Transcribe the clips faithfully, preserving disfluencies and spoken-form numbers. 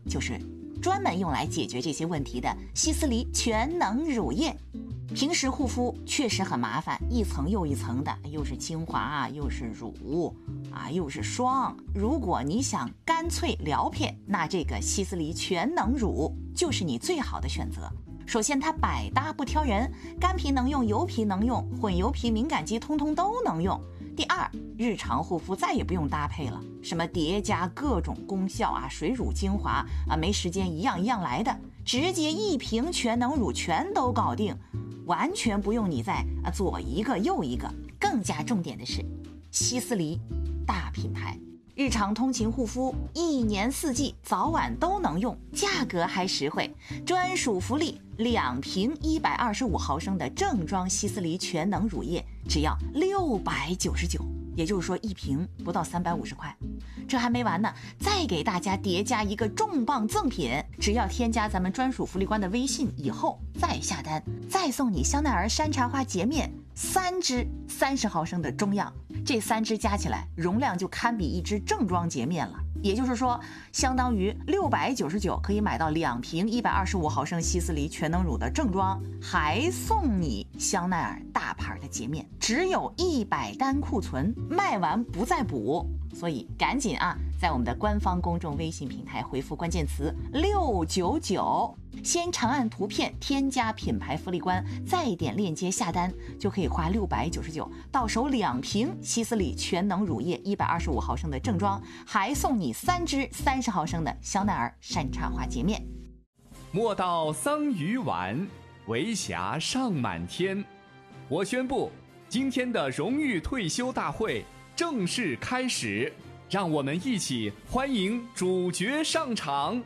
就是专门用来解决这些问题的希思黎全能乳液。平时护肤确实很麻烦，一层又一层的，又是精华啊，又是乳啊，又是霜。如果你想干脆聊片，那这个希思黎全能乳就是你最好的选择。首先它百搭不挑人，干皮能用，油皮能用，混油皮敏感肌通通都能用。第二，日常护肤再也不用搭配了，什么叠加各种功效啊，水乳精华啊，没时间一样一样来的，直接一瓶全能乳全都搞定，完全不用你再啊左一个右一个。更加重点的是，希思黎大品牌，日常通勤护肤，一年四季早晚都能用，价格还实惠，专属福利，两瓶一百二十五毫升的正装希思黎全能乳液，只要六百九十九，也就是说一瓶不到三百五十块。这还没完呢，再给大家叠加一个重磅赠品，只要添加咱们专属福利官的微信以后再下单，再送你香奈儿山茶花洁面三支三十毫升的中样，这三支加起来容量就堪比一支正装洁面了。也就是说，相当于六百九十九可以买到两瓶一百二十五毫升希思黎全能乳的正装，还送你香奈儿大牌的洁面，只有一百单库存，卖完不再补。所以赶紧啊，在我们的官方公众微信平台回复关键词六九九，先长按图片添加品牌福利官，再点链接下单，就可以花六百九十九到手两瓶希思黎全能乳液一百二十五毫升的正装，还送你三支三十毫升的香奈儿山茶花洁面。 莫道桑榆晚，为霞尚满天。我宣布，今天的荣誉退休大会正式开始，让我们一起欢迎主角上场。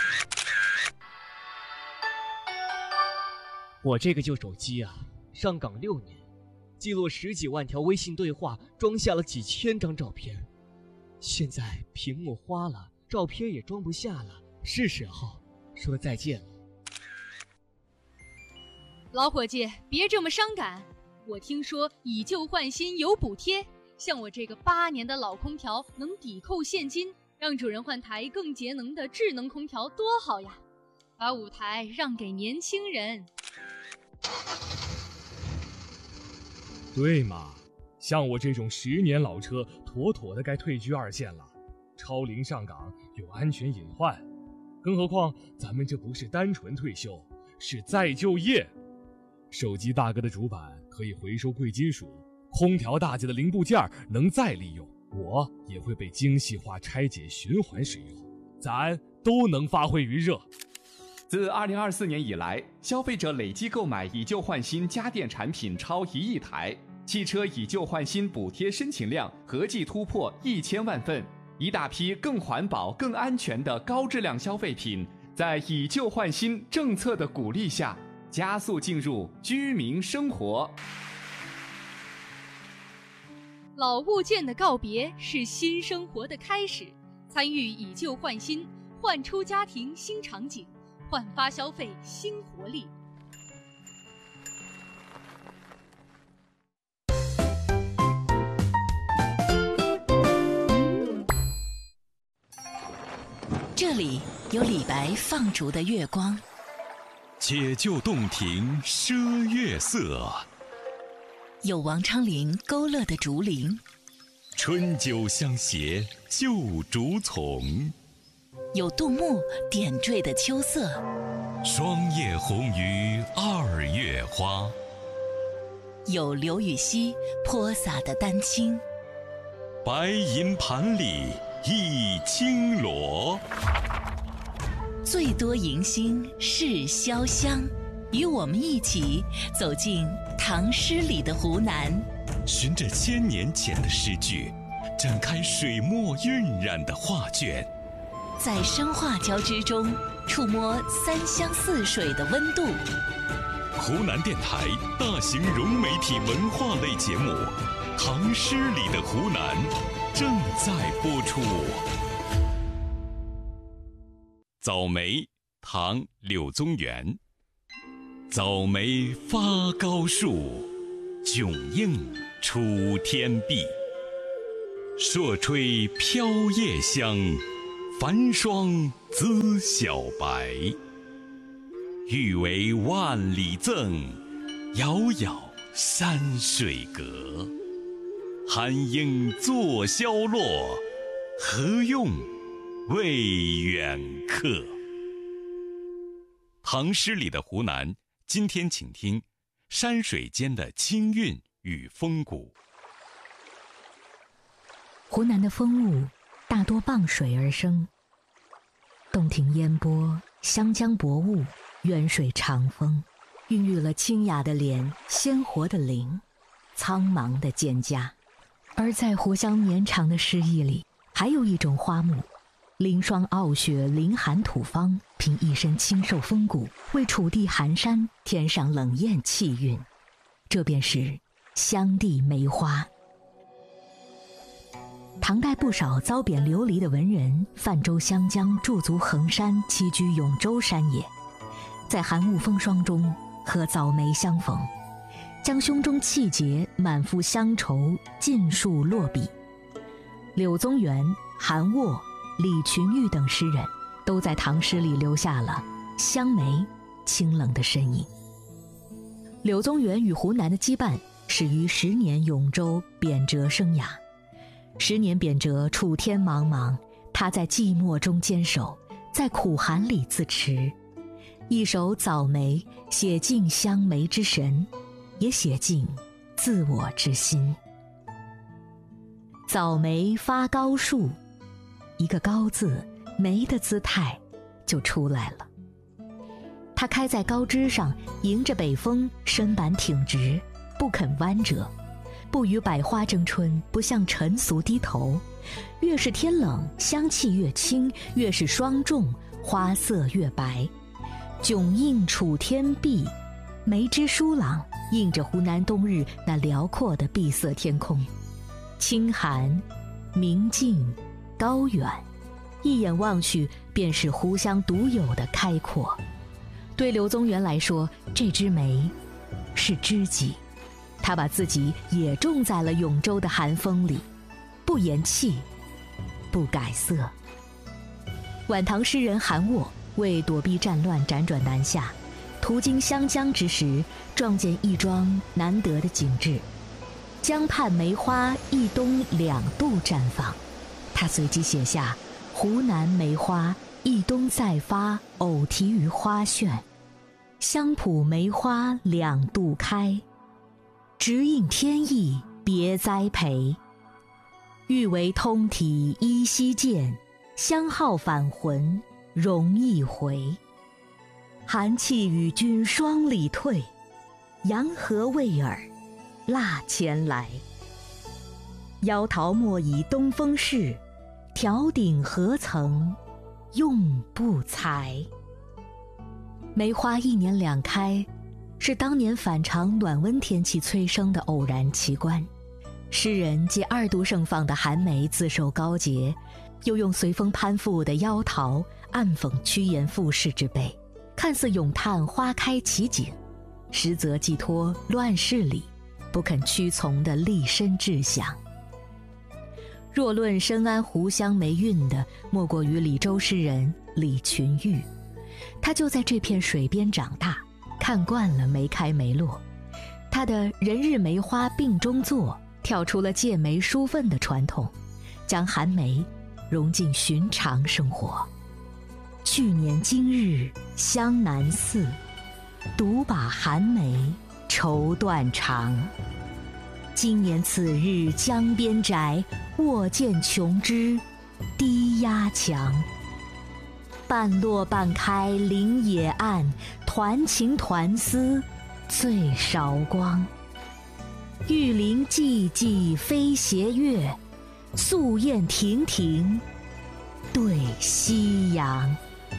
我这个旧手机啊，上岗六年，记录十几万条微信对话，装下了几千张照片。现在屏幕花了，照片也装不下了，是时候说再见了。 老伙计，别这么伤感。我听说以旧换新有补贴，像我这个八年的老空调能抵扣现金，让主人换台更节能的智能空调多好呀！把舞台让给年轻人。 对嘛，像我这种十年老车，妥妥的该退居二线了。超龄上岗有安全隐患，更何况咱们这不是单纯退休，是再就业。手机大哥的主板可以回收贵金属，空调大姐的零部件能再利用，我也会被精细化拆解循环使用，咱都能发挥余热。 自二零二四年以来，消费者累计购买以旧换新家电产品超一亿台，汽车以旧换新补贴申请量合计突破一千万份，一大批更环保、更安全的高质量消费品，在以旧换新政策的鼓励下，加速进入居民生活。 老物件的告别是新生活的开始，参与以旧换新，焕出家庭新场景，焕发消费新活力。 这里有李白放逐的月光， 解救洞庭赊月色， 有王昌龄勾勒的竹林， 春酒相携旧竹丛， 有杜牧点缀的秋色， 霜叶红于二月花， 有刘禹锡泼洒的丹青， 白银盘里一青螺。 最多迎新是潇湘，与我们一起走进唐诗里的湖南， 循着千年前的诗句，展开水墨晕染的画卷， 在声画交织中触摸三湘四水的温度。 湖南电台大型融媒体文化类节目《唐诗里的湖南》正在播出。早梅，唐·柳宗元。早梅发高树，迥映出天碧。朔吹飘叶香， 繁霜滋小白。欲为万里赠，遥遥山水隔。寒鹰作萧落，何用为远客？唐诗里的湖南，今天请听山水间的清韵与风骨。 湖南的风物大多傍水而生，洞庭烟波，湘江薄雾，远水长风，孕育了清雅的莲，鲜活的灵，苍茫的蒹葭。而在湖湘绵长的诗意里，还有一种花木，凌霜傲雪，凌寒土方，凭一身清瘦风骨，为楚地寒山添上冷艳气韵。这便是湘地梅花。唐代不少遭贬流离的文人泛舟湘江，驻足衡山，栖居永州山野，在寒雾风霜中和早梅相逢，将胸中气节、满腹乡愁尽数落笔。柳宗元、韩沃、李群玉等诗人都在唐诗里留下了湘梅清冷的身影。柳宗元与湖南的羁绊始于十年永州贬谪生涯。十年贬谪，楚天茫茫，他在寂寞中坚守，在苦寒里自持。一首《早梅》写尽湘梅之神，也写尽自我之心。早梅发高树，一个高字，梅的姿态就出来了。它开在高枝上，迎着北风，身板挺直，不肯弯折，不与百花争春，不向尘俗低头。越是天冷，香气越轻；越是霜重，花色越白。迥映楚天碧，梅枝疏朗，映着湖南冬日那辽阔的碧色天空。清寒、明净、高远，一眼望去便是湖湘独有的开阔。对柳宗元来说，这枝梅是知己，他把自己也种在了永州的寒风里，不言弃，不改色。晚唐诗人韩沃为躲避战乱辗转南下，途经湘江之时，撞见一桩难得的景致，江畔梅花一冬两度绽放。他随即写下湖南梅花一冬再发，偶题于花炫。香浦梅花两度开，直应天意别栽培。欲为通体依稀见，相好返魂容易回。寒气与君双里退，阳和味耳蜡前来。夭桃莫以东风势，条顶何曾用不才。梅花一年两开，是当年反常暖温天气催生的偶然奇观。诗人借二度盛放的寒梅自受高洁，又用随风攀附的夭桃暗讽趋炎附势之辈，看似咏叹花开奇景，实则寄托乱世里不肯屈从的立身志向。若论深谙湖湘梅韵的，莫过于李州诗人李群玉。他就在这片水边长大，看惯了梅开梅落。他的人日梅花并中作，跳出了借梅抒愤的传统，将寒梅融进寻常生活。去年今日湘南寺，独把寒梅愁断肠。今年此日江边宅，卧见琼枝低压墙。半落半开林野岸，团情团丝最韶光。玉林寂寂飞斜月，素雁亭亭对夕阳。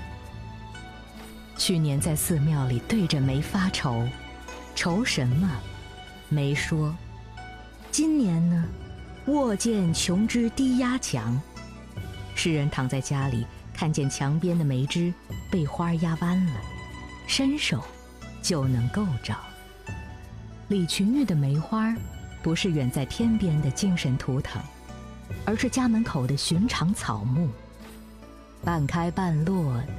去年在寺庙里对着梅发愁，愁什么？没说。今年呢，卧见琼枝低压墙。诗人躺在家里，看见墙边的梅枝被花压弯了，伸手就能够着。李群玉的梅花不是远在天边的精神图腾，而是家门口的寻常草木。 半开半落，